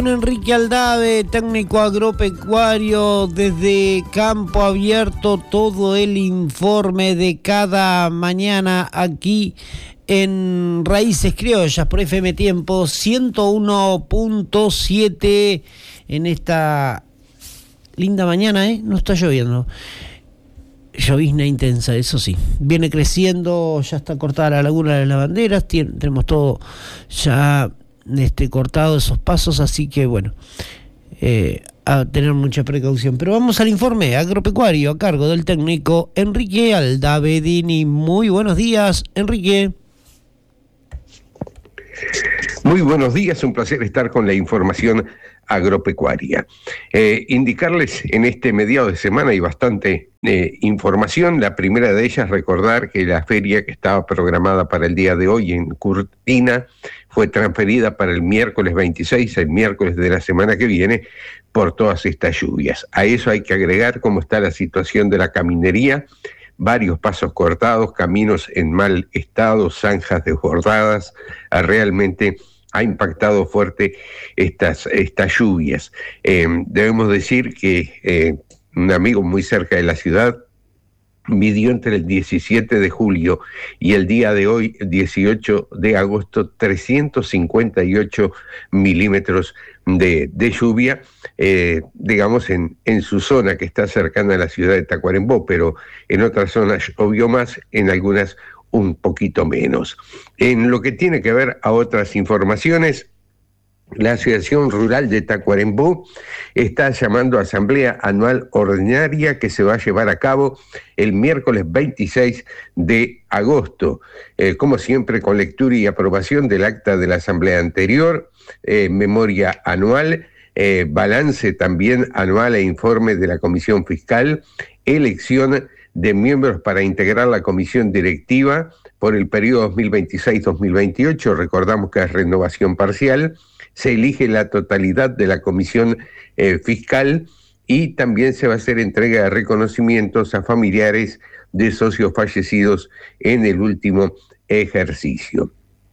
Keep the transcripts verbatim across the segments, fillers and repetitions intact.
don Enrique Aldave, técnico agropecuario, desde Campo Abierto, todo el informe de cada mañana aquí en Raíces Criollas por F M Tiempo ciento uno punto siete en esta linda mañana, ¿eh? No está lloviendo. Llovizna intensa, eso sí. Viene creciendo, ya está cortada la laguna de las Lavanderas, tenemos todo ya este, cortado esos pasos, así que bueno, eh, a tener mucha precaución. Pero vamos al informe agropecuario a cargo del técnico Enrique Aldavedini. Muy buenos días, Enrique. Muy buenos días, un placer estar con la información agropecuaria. Eh, indicarles en este mediado de semana hay bastante eh, información. La primera de ellas, recordar que la feria que estaba programada para el día de hoy en Curtina fue transferida para el miércoles veintiséis, el miércoles de la semana que viene, por todas estas lluvias. A eso hay que agregar cómo está la situación de la caminería, varios pasos cortados, caminos en mal estado, zanjas desbordadas, a realmente ha impactado fuerte estas, estas lluvias. Eh, debemos decir que eh, un amigo muy cerca de la ciudad midió entre el diecisiete de julio y el día de hoy, dieciocho de agosto, trescientos cincuenta y ocho milímetros de, de lluvia, eh, digamos, en, en su zona que está cercana a la ciudad de Tacuarembó, pero en otras zonas llovió más, en algunas un poquito menos. En lo que tiene que ver a otras informaciones, la Asociación Rural de Tacuarembó está llamando a asamblea anual ordinaria que se va a llevar a cabo el miércoles veintiséis de agosto. Eh, como siempre, con lectura y aprobación del acta de la asamblea anterior, eh, memoria anual, eh, balance también anual e informe de la Comisión Fiscal, elección de miembros para integrar la comisión directiva por el periodo dos mil veintiséis dos mil veintiocho, recordamos que es renovación parcial, se elige la totalidad de la comisión eh, fiscal y también se va a hacer entrega de reconocimientos a familiares de socios fallecidos en el último ejercicio.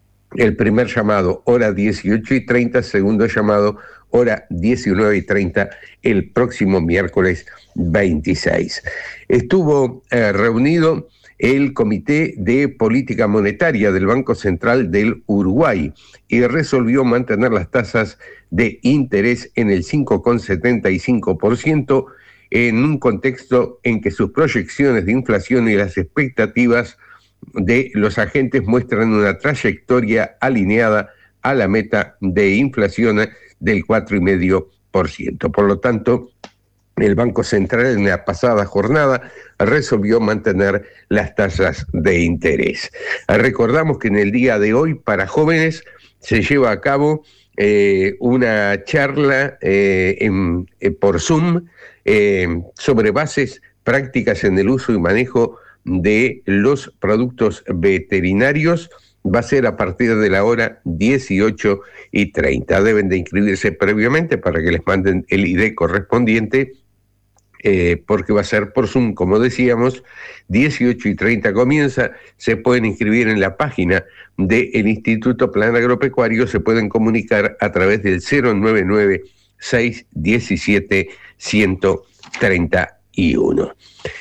El primer llamado, hora dieciocho y treinta, segundo llamado, hora diecinueve y treinta, el próximo miércoles veintiséis. Estuvo eh, reunido el Comité de Política Monetaria del Banco Central del Uruguay y resolvió mantener las tasas de interés en el cinco coma setenta y cinco por ciento en un contexto en que sus proyecciones de inflación y las expectativas de los agentes muestran una trayectoria alineada a la meta de inflación del cuatro coma cinco por ciento. Por lo tanto, el Banco Central en la pasada jornada resolvió mantener las tasas de interés. Recordamos que en el día de hoy, para jóvenes, se lleva a cabo eh, una charla eh, en, eh, por Zoom eh, sobre bases prácticas en el uso y manejo de los productos veterinarios. Va a ser a partir de la hora dieciocho y treinta. Deben de inscribirse previamente para que les manden el I D correspondiente, eh, porque va a ser por Zoom, como decíamos, dieciocho y treinta comienza. Se pueden inscribir en la página del Instituto Plan Agropecuario, se pueden comunicar a través del cero nueve nueve, seis uno siete, uno cero tres uno.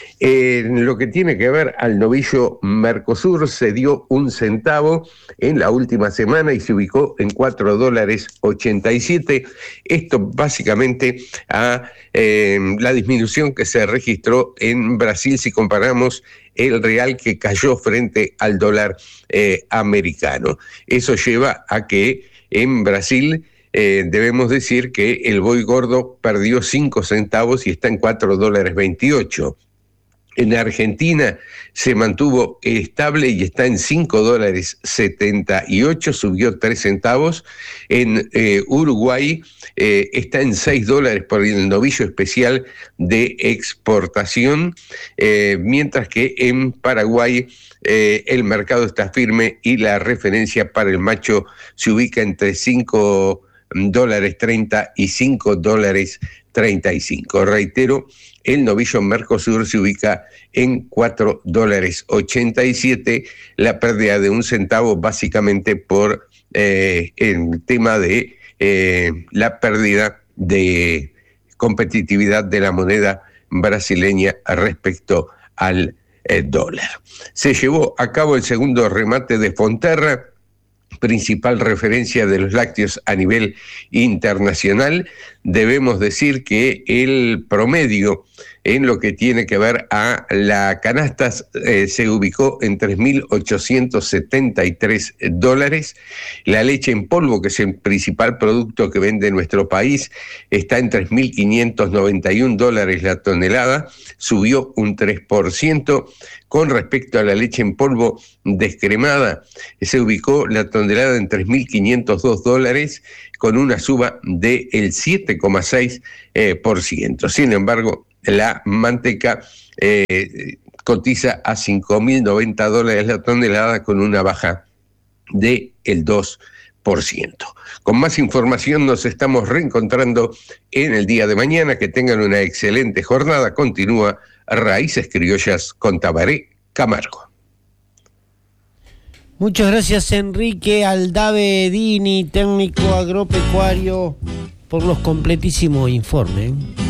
En lo que tiene que ver al novillo Mercosur, se dio un centavo en la última semana y se ubicó en cuatro dólares ochenta y siete. Esto básicamente a eh, la disminución que se registró en Brasil si comparamos el real, que cayó frente al dólar eh, americano. Eso lleva a que en Brasil Eh, debemos decir que el buey gordo perdió cinco centavos y está en cuatro dólares veintiocho. En Argentina se mantuvo estable y está en cinco dólares setenta y ocho, subió tres centavos. En eh, Uruguay eh, está en seis dólares por el novillo especial de exportación, eh, mientras que en Paraguay eh, el mercado está firme y la referencia para el macho se ubica entre cinco dólares treinta y cinco dólares treinta y cinco. Reitero, el novillo Mercosur se ubica en cuatro dólares ochenta y siete, la pérdida de un centavo básicamente por eh, el tema de eh, la pérdida de competitividad de la moneda brasileña respecto al eh, dólar. Se llevó a cabo el segundo remate de Fonterra, principal referencia de los lácteos a nivel internacional. Debemos decir que el promedio en lo que tiene que ver a la canasta eh, se ubicó en tres mil ochocientos setenta y tres dólares. La leche en polvo, que es el principal producto que vende nuestro país, está en tres mil quinientos noventa y un dólares la tonelada, subió un tres por ciento. Con respecto a la leche en polvo descremada, se ubicó la tonelada en tres mil quinientos dos dólares, con una suba del siete coma seis por ciento. Sin embargo, la manteca eh, cotiza a cinco mil noventa dólares la tonelada, con una baja del dos por ciento. Con más información nos estamos reencontrando en el día de mañana. Que tengan una excelente jornada. Continúa Raíces Criollas con Tabaré Camargo. Muchas gracias, Enrique Aldave Dini, técnico agropecuario, por los completísimos informes.